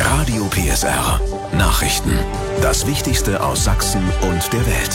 Radio PSR. Nachrichten. Das Wichtigste aus Sachsen und der Welt.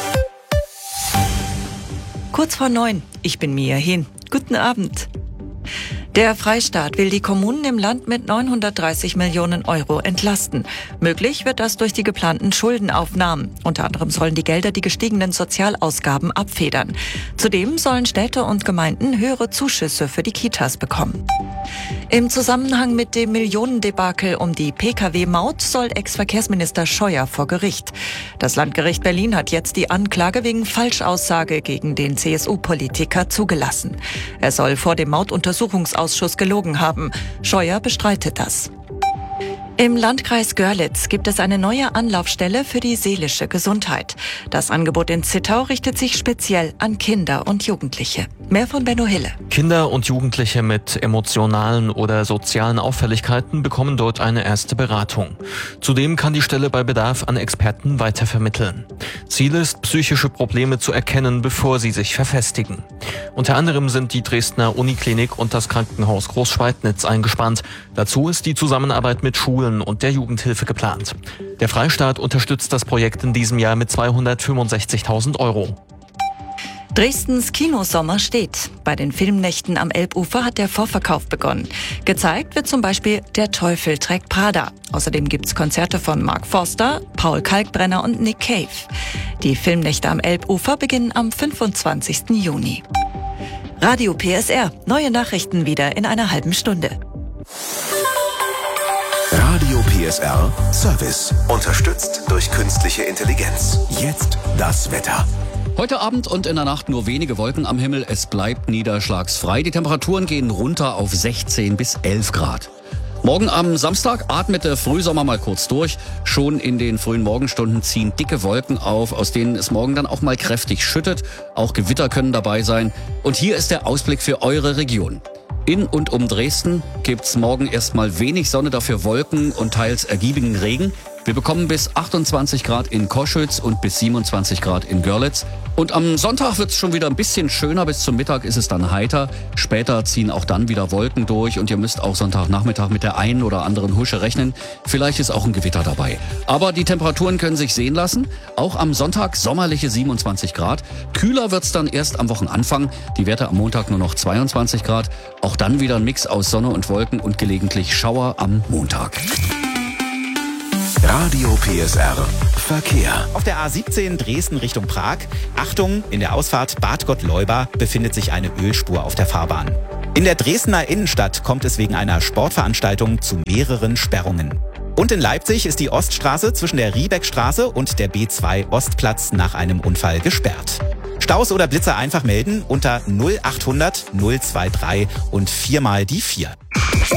Kurz vor 9. Ich bin Mia Hehn. Guten Abend. Der Freistaat will die Kommunen im Land mit 930 Millionen Euro entlasten. Möglich wird das durch die geplanten Schuldenaufnahmen. Unter anderem sollen die Gelder die gestiegenen Sozialausgaben abfedern. Zudem sollen Städte und Gemeinden höhere Zuschüsse für die Kitas bekommen. Im Zusammenhang mit dem Millionendebakel um die Pkw-Maut soll Ex-Verkehrsminister Scheuer vor Gericht. Das Landgericht Berlin hat jetzt die Anklage wegen Falschaussage gegen den CSU-Politiker zugelassen. Er soll vor dem Mautuntersuchungsausschuss gelogen haben. Scheuer bestreitet das. Im Landkreis Görlitz gibt es eine neue Anlaufstelle für die seelische Gesundheit. Das Angebot in Zittau richtet sich speziell an Kinder und Jugendliche. Mehr von Benno Hille. Kinder und Jugendliche mit emotionalen oder sozialen Auffälligkeiten bekommen dort eine erste Beratung. Zudem kann die Stelle bei Bedarf an Experten weitervermitteln. Ziel ist, psychische Probleme zu erkennen, bevor sie sich verfestigen. Unter anderem sind die Dresdner Uniklinik und das Krankenhaus Großschweidnitz eingespannt. Dazu ist die Zusammenarbeit mit Schulen und der Jugendhilfe geplant. Der Freistaat unterstützt das Projekt in diesem Jahr mit 265.000 Euro. Dresdens Kinosommer steht. Bei den Filmnächten am Elbufer hat der Vorverkauf begonnen. Gezeigt wird zum Beispiel Der Teufel trägt Prada. Außerdem gibt's Konzerte von Mark Forster, Paul Kalkbrenner und Nick Cave. Die Filmnächte am Elbufer beginnen am 25. Juni. Radio PSR. Neue Nachrichten wieder in einer halben Stunde. Radio PSR Service. Unterstützt durch künstliche Intelligenz. Jetzt das Wetter. Heute Abend und in der Nacht nur wenige Wolken am Himmel. Es bleibt niederschlagsfrei. Die Temperaturen gehen runter auf 16 bis 11 Grad. Morgen am Samstag atmet der Frühsommer mal kurz durch. Schon in den frühen Morgenstunden ziehen dicke Wolken auf, aus denen es morgen dann auch mal kräftig schüttet. Auch Gewitter können dabei sein. Und hier ist der Ausblick für eure Region. In und um Dresden gibt's morgen erstmal wenig Sonne, dafür Wolken und teils ergiebigen Regen. Wir bekommen bis 28 Grad in Koschütz und bis 27 Grad in Görlitz. Und am Sonntag wird's schon wieder ein bisschen schöner. Bis zum Mittag ist es dann heiter. Später ziehen auch dann wieder Wolken durch und ihr müsst auch Sonntagnachmittag mit der einen oder anderen Husche rechnen. Vielleicht ist auch ein Gewitter dabei. Aber die Temperaturen können sich sehen lassen. Auch am Sonntag sommerliche 27 Grad. Kühler wird's dann erst am Wochenanfang. Die Werte am Montag nur noch 22 Grad. Auch dann wieder ein Mix aus Sonne und Wolken und gelegentlich Schauer am Montag. Radio PSR Verkehr. Auf der A17 Dresden Richtung Prag. Achtung, in der Ausfahrt Bad Gottleuba befindet sich eine Ölspur auf der Fahrbahn. In der Dresdner Innenstadt kommt es wegen einer Sportveranstaltung zu mehreren Sperrungen. Und in Leipzig ist die Oststraße zwischen der Riebeckstraße und der B2 Ostplatz nach einem Unfall gesperrt. Staus oder Blitzer einfach melden unter 0800 023 und 4 mal die 4.